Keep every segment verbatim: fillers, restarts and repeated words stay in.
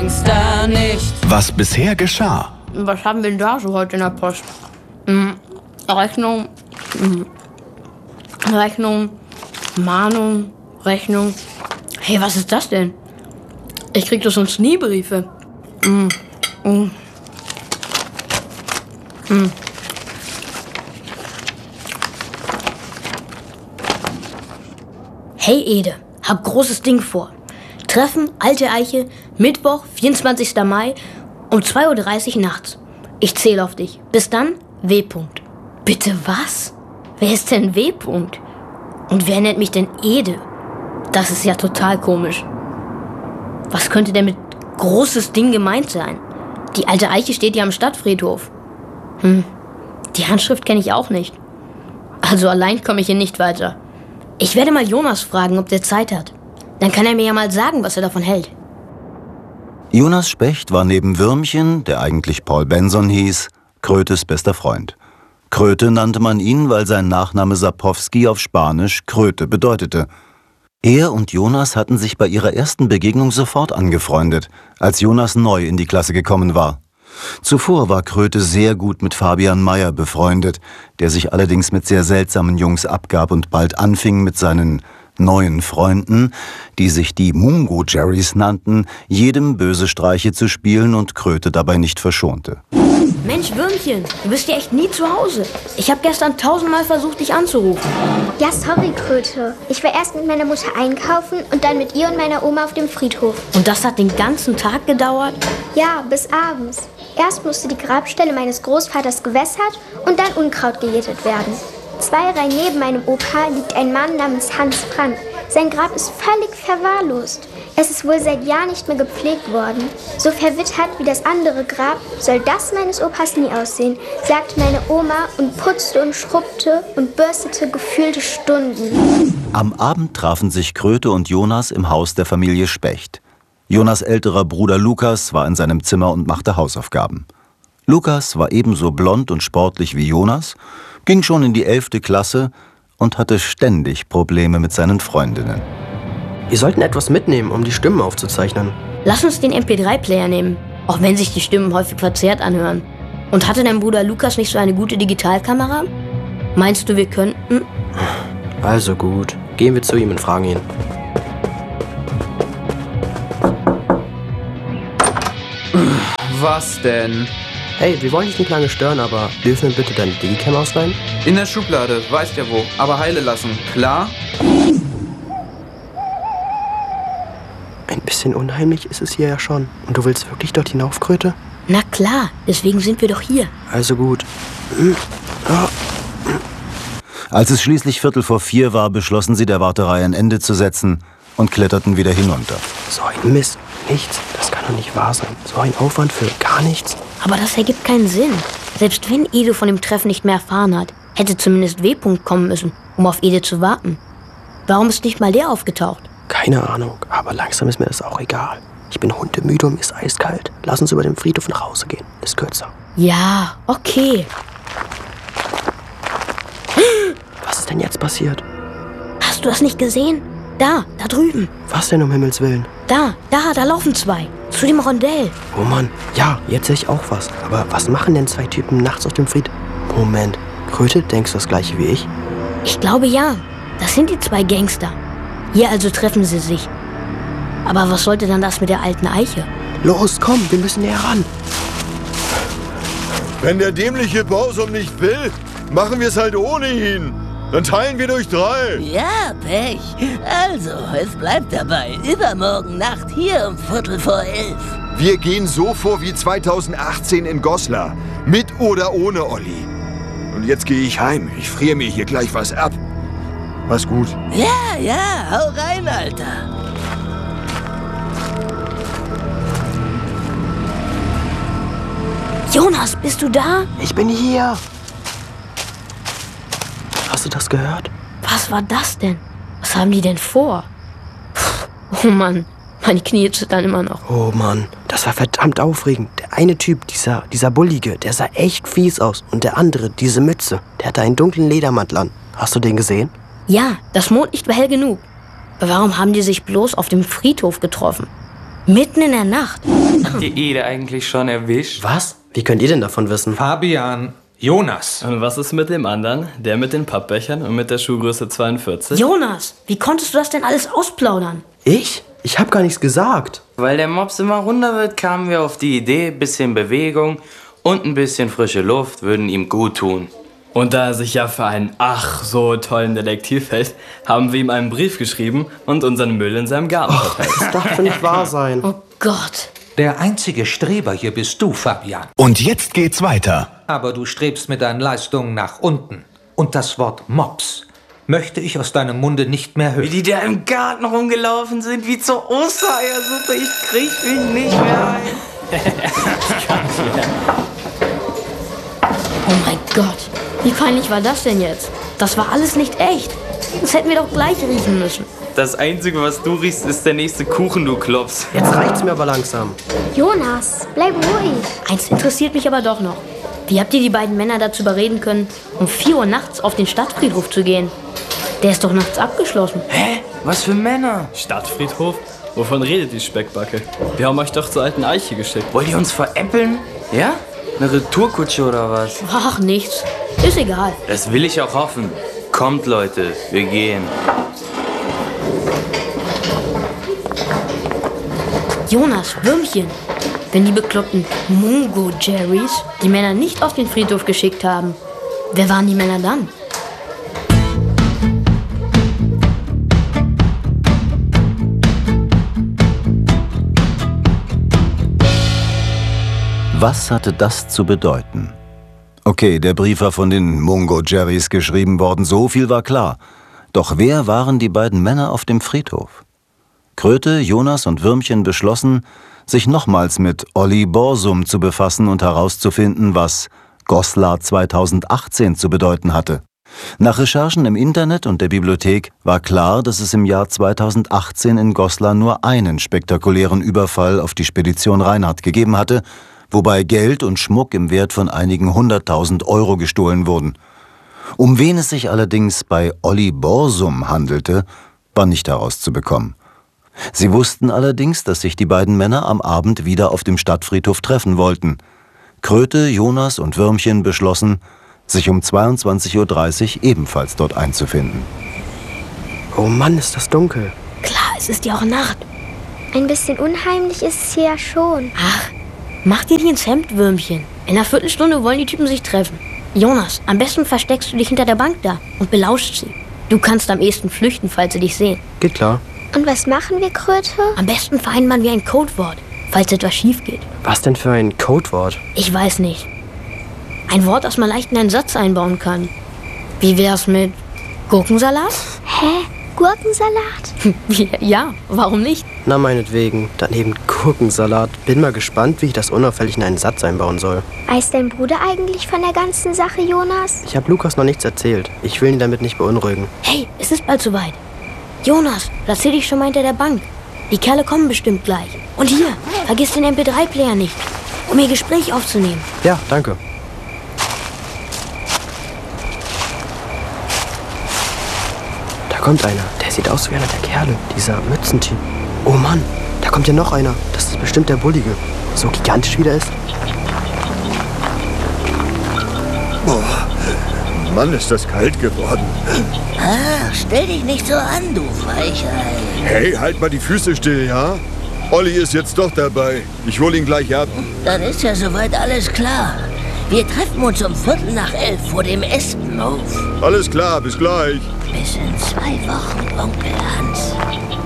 Gangster nicht. Was bisher geschah. Was haben wir denn da so heute in der Post? Hm, Rechnung, hm, Rechnung, Mahnung, Rechnung. Hey, was ist das denn? Ich krieg doch sonst nie Briefe. Hm, hm. Hm. Hey Ede, hab großes Ding vor. Treffen, Alte Eiche, Mittwoch, vierundzwanzigster Mai um zwei Uhr dreißig nachts. Ich zähle auf dich. Bis dann, W. Bitte was? Wer ist denn W. Und wer nennt mich denn Ede? Das ist ja total komisch. Was könnte denn mit großes Ding gemeint sein? Die Alte Eiche steht ja am Stadtfriedhof. Hm, die Handschrift kenne ich auch nicht. Also allein komme ich hier nicht weiter. Ich werde mal Jonas fragen, ob der Zeit hat. Dann kann er mir ja mal sagen, was er davon hält. Jonas Specht war neben Würmchen, der eigentlich Paul Benson hieß, Krötes bester Freund. Kröte nannte man ihn, weil sein Nachname Sapowski auf Spanisch Kröte bedeutete. Er und Jonas hatten sich bei ihrer ersten Begegnung sofort angefreundet, als Jonas neu in die Klasse gekommen war. Zuvor war Kröte sehr gut mit Fabian Meyer befreundet, der sich allerdings mit sehr seltsamen Jungs abgab und bald anfing mit seinen neuen Freunden, die sich die Mungo-Jerrys nannten, jedem böse Streiche zu spielen und Kröte dabei nicht verschonte. Mensch, Würmchen, du bist ja echt nie zu Hause. Ich habe gestern tausendmal versucht, dich anzurufen. Ja, sorry, Kröte. Ich war erst mit meiner Mutter einkaufen und dann mit ihr und meiner Oma auf dem Friedhof. Und das hat den ganzen Tag gedauert? Ja, bis abends. Erst musste die Grabstelle meines Großvaters gewässert und dann Unkraut gejätet werden. Zwei Reihen neben meinem Opa liegt ein Mann namens Hans Brandt. Sein Grab ist völlig verwahrlost. Es ist wohl seit Jahren nicht mehr gepflegt worden. So verwittert wie das andere Grab soll das meines Opas nie aussehen, sagte meine Oma und putzte und schrubbte und bürstete gefühlte Stunden. Am Abend trafen sich Kröte und Jonas im Haus der Familie Specht. Jonas' älterer Bruder Lukas war in seinem Zimmer und machte Hausaufgaben. Lukas war ebenso blond und sportlich wie Jonas, ging schon in die elfte Klasse und hatte ständig Probleme mit seinen Freundinnen. Wir sollten etwas mitnehmen, um die Stimmen aufzuzeichnen. Lass uns den M P drei Player nehmen, auch wenn sich die Stimmen häufig verzerrt anhören. Und hatte dein Bruder Lukas nicht so eine gute Digitalkamera? Meinst du, wir könnten? Also gut, gehen wir zu ihm und fragen ihn. Was denn? Hey, wir wollen dich nicht lange stören, aber dürfen wir bitte deine Digicam ausleihen? In der Schublade, weißt ja wo, aber heile lassen, klar? Ein bisschen unheimlich ist es hier ja schon. Und du willst wirklich dort hinauf, Kröte? Na klar, deswegen sind wir doch hier. Also gut. Als es schließlich Viertel vor vier war, beschlossen sie, der Warterei ein Ende zu setzen und kletterten wieder hinunter. So ein Mist. Nichts. Das kann doch nicht wahr sein. So ein Aufwand für gar nichts. Aber das ergibt keinen Sinn. Selbst wenn Ede von dem Treffen nicht mehr erfahren hat, hätte zumindest W. kommen müssen, um auf Ede zu warten. Warum ist nicht mal der aufgetaucht? Keine Ahnung, aber langsam ist mir das auch egal. Ich bin hundemüde und mir ist eiskalt. Lass uns über den Friedhof nach Hause gehen. Ist kürzer. Ja, okay. Was ist denn jetzt passiert? Hast du das nicht gesehen? Da, da drüben. Was denn um Himmels Willen? Da, da, da laufen zwei. Zu dem Rondell. Oh Mann, ja, jetzt sehe ich auch was. Aber was machen denn zwei Typen nachts auf dem Fried? Moment, Kröte, denkst du das gleiche wie ich? Ich glaube ja. Das sind die zwei Gangster. Hier also treffen sie sich. Aber was sollte dann das mit der alten Eiche? Los, komm, wir müssen näher ran. Wenn der dämliche Bausum nicht will, machen wir es halt ohne ihn. Dann teilen wir durch drei. Ja, Pech. Also, es bleibt dabei. Übermorgen Nacht hier um Viertel vor elf. Wir gehen so vor wie zweitausendachtzehn in Goslar. Mit oder ohne Olli. Und jetzt gehe ich heim. Ich friere mir hier gleich was ab. Mach's gut. Ja, ja, hau rein, Alter. Jonas, bist du da? Ich bin hier. Hast du das gehört? Was war das denn? Was haben die denn vor? Oh Mann, meine Knie zittern immer noch. Oh Mann, das war verdammt aufregend. Der eine Typ, dieser, dieser Bullige, der sah echt fies aus. Und der andere, diese Mütze, der hatte einen dunklen Ledermantel an. Hast du den gesehen? Ja, das Mondlicht war hell genug. Aber warum haben die sich bloß auf dem Friedhof getroffen? Mitten in der Nacht. Habt ihr Ede eigentlich schon erwischt? Was? Wie könnt ihr denn davon wissen? Fabian, Jonas. Und was ist mit dem anderen? Der mit den Pappbechern und mit der Schuhgröße zweiundvierzig? Jonas, wie konntest du das denn alles ausplaudern? Ich? Ich hab gar nichts gesagt. Weil der Mops immer runder wird, kamen wir auf die Idee, bisschen Bewegung und ein bisschen frische Luft würden ihm gut tun. Und da er sich ja für einen ach so tollen Detektiv hält, haben wir ihm einen Brief geschrieben und unseren Müll in seinem Garten verteilt. Das darf doch nicht wahr sein. Oh Gott. Der einzige Streber hier bist du, Fabian. Und jetzt geht's weiter. Aber du strebst mit deinen Leistungen nach unten. Und das Wort Mops möchte ich aus deinem Munde nicht mehr Wie hören. die da im Garten rumgelaufen sind, wie zur Ostereiersuppe. Ich krieg mich nicht mehr ein. Oh mein Gott. Wie peinlich war das denn jetzt? Das war alles nicht echt. Das hätten wir doch gleich riechen müssen. Das Einzige, was du riechst, ist der nächste Kuchen, du Klops. Jetzt reicht's mir aber langsam. Jonas, bleib ruhig. Eins interessiert mich aber doch noch. Wie habt ihr die beiden Männer dazu überreden können, um vier Uhr nachts auf den Stadtfriedhof zu gehen? Der ist doch nachts abgeschlossen. Hä? Was für Männer? Stadtfriedhof? Wovon redet die Speckbacke? Wir haben euch doch zur alten Eiche geschickt. Wollt ihr uns veräppeln? Ja? Eine Retourkutsche oder was? Ach, nichts. Ist egal. Das will ich auch hoffen. Kommt, Leute, wir gehen. Jonas, Würmchen. Wenn die bekloppten Mungo-Jerrys die Männer nicht auf den Friedhof geschickt haben, wer waren die Männer dann? Was hatte das zu bedeuten? Okay, der Brief war von den Mungo-Jerrys geschrieben worden, so viel war klar. Doch wer waren die beiden Männer auf dem Friedhof? Kröte, Jonas und Würmchen beschlossen, sich nochmals mit Olli Borsum zu befassen und herauszufinden, was Goslar zweitausendachtzehn zu bedeuten hatte. Nach Recherchen im Internet und der Bibliothek war klar, dass es im Jahr zweitausendachtzehn in Goslar nur einen spektakulären Überfall auf die Spedition Reinhardt gegeben hatte, wobei Geld und Schmuck im Wert von einigen hunderttausend Euro gestohlen wurden. Um wen es sich allerdings bei Olli Borsum handelte, war nicht herauszubekommen. Sie wussten allerdings, dass sich die beiden Männer am Abend wieder auf dem Stadtfriedhof treffen wollten. Kröte, Jonas und Würmchen beschlossen, sich um zweiundzwanzig Uhr dreißig ebenfalls dort einzufinden. Oh Mann, ist das dunkel. Klar, es ist ja auch Nacht. Ein bisschen unheimlich ist es hier ja schon. Ach, mach dir nicht ins Hemd, Würmchen. In einer Viertelstunde wollen die Typen sich treffen. Jonas, am besten versteckst du dich hinter der Bank da und belauscht sie. Du kannst am ehesten flüchten, falls sie dich sehen. Geht klar. Und was machen wir, Kröte? Am besten vereinbaren wir ein Codewort, falls etwas schief geht. Was denn für ein Codewort? Ich weiß nicht. Ein Wort, das man leicht in einen Satz einbauen kann. Wie wär's mit Gurkensalat? Hä? Gurkensalat? Ja, warum nicht? Na meinetwegen, daneben Gurkensalat. Bin mal gespannt, wie ich das unauffällig in einen Satz einbauen soll. Weiß dein Bruder eigentlich von der ganzen Sache, Jonas? Ich habe Lukas noch nichts erzählt. Ich will ihn damit nicht beunruhigen. Hey, es ist bald soweit. Jonas, platzier dich schon mal hinter der Bank. Die Kerle kommen bestimmt gleich. Und hier, vergiss den M P drei Player nicht, um ihr Gespräch aufzunehmen. Ja, danke. Da kommt einer. Der sieht aus wie einer der Kerle. Dieser Mützentyp. Oh Mann, da kommt ja noch einer. Das ist bestimmt der Bullige. So gigantisch wie der ist. Boah, Mann, ist das kalt geworden. Ah, stell dich nicht so an, du Weichei. Hey, halt mal die Füße still, ja? Olli ist jetzt doch dabei. Ich hol ihn gleich ab. Dann ist ja soweit alles klar. Wir treffen uns um Viertel nach elf vor dem Espenhof. Alles klar, bis gleich. Bis in zwei Wochen, Onkel Hans.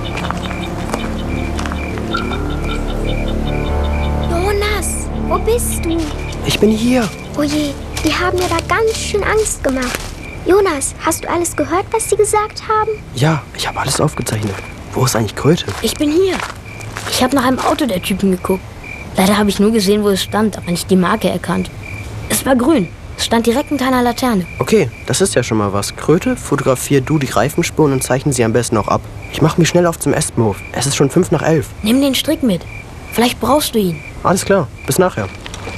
Jonas, wo bist du? Ich bin hier. Oh je, die haben mir da ganz schön Angst gemacht. Jonas, hast du alles gehört, was sie gesagt haben? Ja, ich habe alles aufgezeichnet. Wo ist eigentlich Kröte? Ich bin hier. Ich habe nach einem Auto der Typen geguckt. Leider habe ich nur gesehen, wo es stand, aber nicht die Marke erkannt. Es war grün. Es stand direkt unter einer Laterne. Okay, das ist ja schon mal was. Kröte, fotografier du die Reifenspuren und zeichne sie am besten auch ab. Ich mache mich schnell auf zum Espenhof. Es ist schon fünf nach elf. Nimm den Strick mit. Vielleicht brauchst du ihn. Alles klar, bis nachher.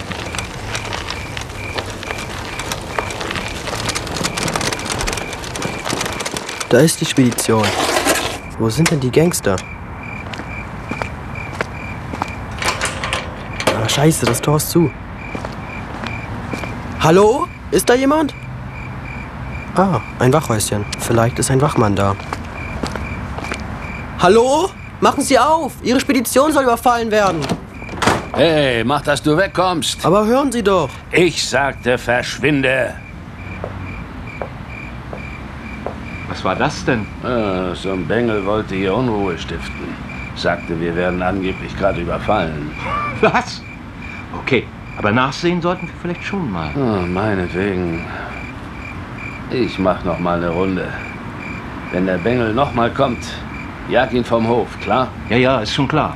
Da ist die Spedition. Wo sind denn die Gangster? Scheiße, das Tor ist zu. Hallo? Ist da jemand? Ah, ein Wachhäuschen. Vielleicht ist ein Wachmann da. Hallo? Machen Sie auf! Ihre Spedition soll überfallen werden. Hey, mach, dass du wegkommst. Aber hören Sie doch. Ich sagte, verschwinde. Was war das denn? Ah, so ein Bengel wollte hier Unruhe stiften. Sagte, wir werden angeblich gerade überfallen. Was? Okay, aber nachsehen sollten wir vielleicht schon mal. Oh, meinetwegen. Ich mach noch mal eine Runde. Wenn der Bengel noch mal kommt, jag ihn vom Hof, klar? Ja, ja, ist schon klar.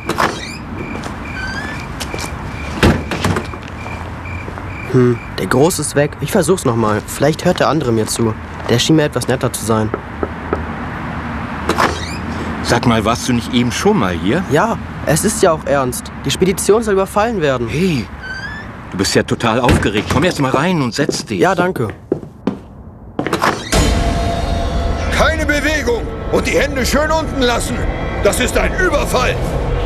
Hm, der Groß ist weg. Ich versuch's noch mal. Vielleicht hört der andere mir zu. Der schien mir etwas netter zu sein. Sag mal, warst du nicht eben schon mal hier? Ja, es ist ja auch ernst. Die Spedition soll überfallen werden. Hey, du bist ja total aufgeregt. Komm erst mal rein und setz dich. Ja, danke. Keine Bewegung und die Hände schön unten lassen. Das ist ein Überfall.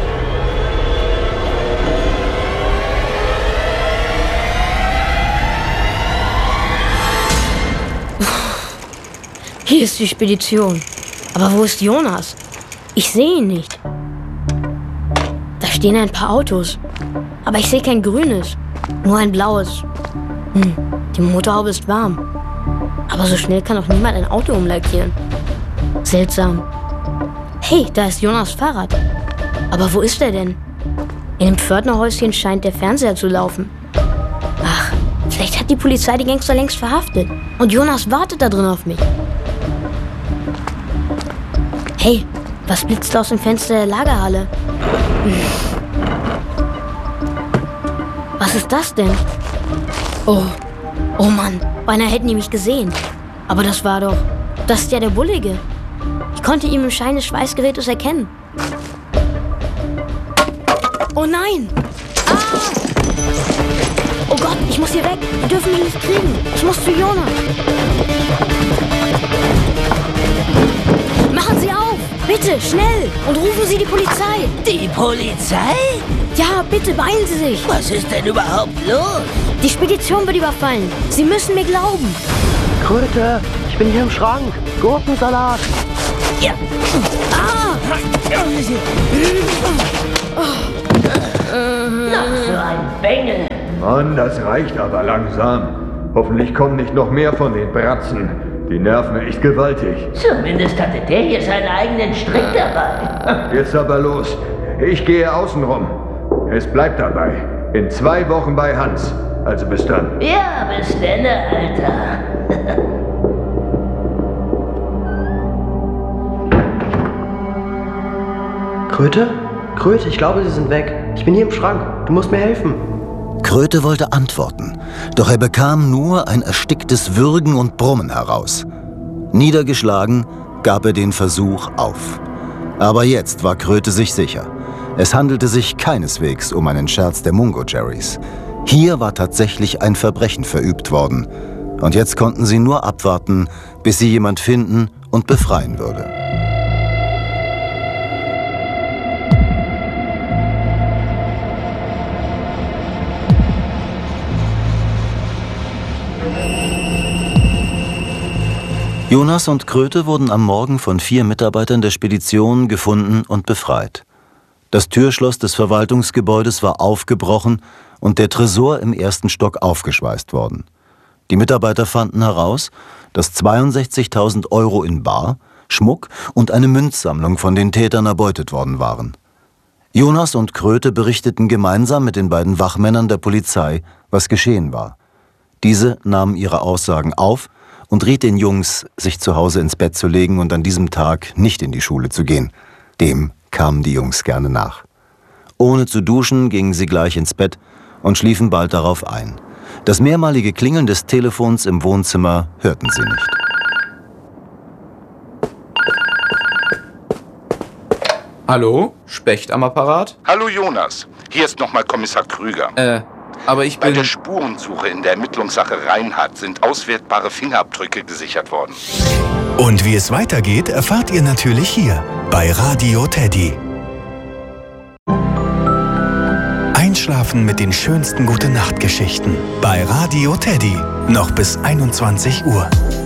Hier ist die Spedition. Aber wo ist Jonas? Ich sehe ihn nicht. Da stehen ein paar Autos. Aber ich sehe kein grünes. Nur ein blaues. Hm, die Motorhaube ist warm. Aber so schnell kann doch niemand ein Auto umlackieren. Seltsam. Hey, da ist Jonas Fahrrad. Aber wo ist er denn? In dem Pförtnerhäuschen scheint der Fernseher zu laufen. Ach, vielleicht hat die Polizei die Gangster längst verhaftet. Und Jonas wartet da drin auf mich. Hey, was blitzt aus dem Fenster der Lagerhalle? Was ist das denn? Oh, oh Mann, beinahe hätten die mich gesehen. Aber das war doch... Das ist ja der Bullige. Ich konnte ihn im Schein des Schweißgerätes erkennen. Oh nein! Ah! Oh Gott, ich muss hier weg. Wir dürfen ihn nicht kriegen. Ich muss zu Jonas. Machen Sie auf! Bitte, schnell! Und rufen Sie die Polizei! Die Polizei? Ja, bitte, beeilen Sie sich! Was ist denn überhaupt los? Die Spedition wird überfallen. Sie müssen mir glauben. Kröte, ich bin hier im Schrank. Gurkensalat. Ja. Ah! Noch so ein Bengel. Mann, das reicht aber langsam. Hoffentlich kommen nicht noch mehr von den Bratzen. Die nerven echt gewaltig. Zumindest hatte der hier seinen eigenen Strick dabei. Jetzt aber los. Ich gehe außen rum. Es bleibt dabei. In zwei Wochen bei Hans. Also bis dann. Ja, bis denne, Alter. Kröte? Kröte, ich glaube, sie sind weg. Ich bin hier im Schrank. Du musst mir helfen. Kröte wollte antworten, doch er bekam nur ein ersticktes Würgen und Brummen heraus. Niedergeschlagen gab er den Versuch auf. Aber jetzt war Kröte sich sicher. Es handelte sich keineswegs um einen Scherz der Mungo-Jerrys. Hier war tatsächlich ein Verbrechen verübt worden. Und jetzt konnten sie nur abwarten, bis sie jemand finden und befreien würde. Jonas und Kröte wurden am Morgen von vier Mitarbeitern der Spedition gefunden und befreit. Das Türschloss des Verwaltungsgebäudes war aufgebrochen und der Tresor im ersten Stock aufgeschweißt worden. Die Mitarbeiter fanden heraus, dass zweiundsechzigtausend Euro in bar, Schmuck und eine Münzsammlung von den Tätern erbeutet worden waren. Jonas und Kröte berichteten gemeinsam mit den beiden Wachmännern der Polizei, was geschehen war. Diese nahmen ihre Aussagen auf und riet den Jungs, sich zu Hause ins Bett zu legen und an diesem Tag nicht in die Schule zu gehen. Dem kamen die Jungs gerne nach. Ohne zu duschen gingen sie gleich ins Bett und schliefen bald darauf ein. Das mehrmalige Klingeln des Telefons im Wohnzimmer hörten sie nicht. Hallo? Specht am Apparat? Hallo Jonas, hier ist nochmal Kommissar Krüger. Äh, aber ich bin... Bei der Spurensuche in der Ermittlungssache Reinhardt sind auswertbare Fingerabdrücke gesichert worden. Und wie es weitergeht, erfahrt ihr natürlich hier bei Radio Teddy. Einschalten. Einschlafen mit den schönsten Gute-Nacht-Geschichten bei Radio Teddy. Noch bis einundzwanzig Uhr.